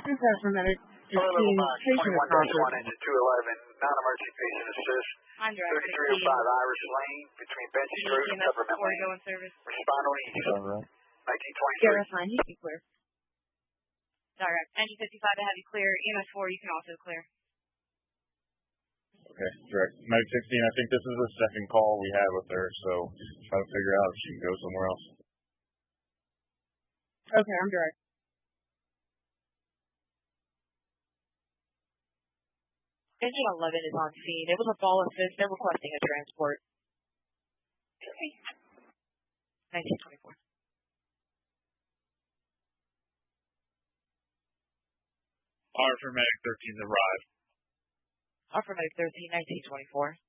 This is from Medic 15, patient with Crawford. 21-1 into 211, non-emergency patient assist. I'm direct 3305 Irish Lane, between Bench Street and Peppermint Lane. Respond on east. 1923. Yeah, that's fine. You can clear. Direct. NG55 to have you clear. EMS 4, you can also clear. Okay, direct. Medic 16, I think this is the second call we had with her, so try to figure out if she can go somewhere else. Okay, I'm direct. Engine 11 is on scene. It was a fall assist. They're requesting a transport. Okay. 1924. R for Medic 13 to arrive. R for Medic 13, 1924.